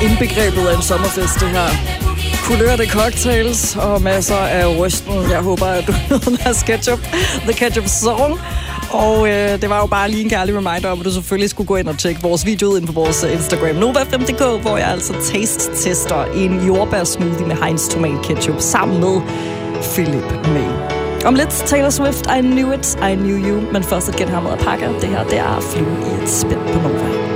indbegrebet af en sommerfest, det her. Kulørte cocktails og masser af rysten. Jeg håber, at du ved Mads Ketchup. The Ketchup Song. Og det var jo bare lige en kærlig reminder om, at du selvfølgelig skulle gå ind og tjekke vores video ud ind på vores Instagram, Nova5.dk, hvor jeg altså taste-tester en jordbærsmoothie med Heinz tomat ketchup sammen med Philip May. Om lidt Taylor Swift, I Knew It, I Knew You, men først at get her med at pakke. Det her, det er Flue i et spænd på Nova.